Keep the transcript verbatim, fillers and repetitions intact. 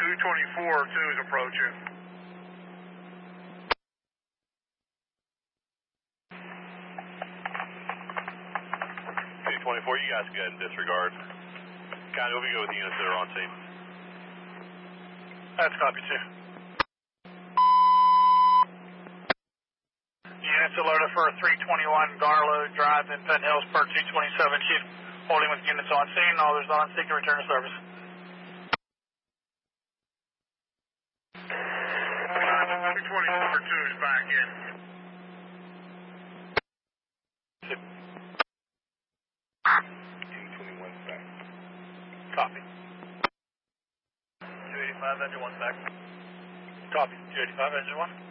two twenty-four two is approaching. two twenty-four, you guys can go ahead and disregard. Kind of, we go with the units that are on scene. That's copy two. Units alerted for three twenty-one Garlow Drive in Penn Hills per two twenty-seven. Chief holding with units on scene. All others on scene can return to service. two twenty-four two is back in. two twenty-one back. Copy. two eighty-five, engine one back. Copy. two eighty-five, engine one.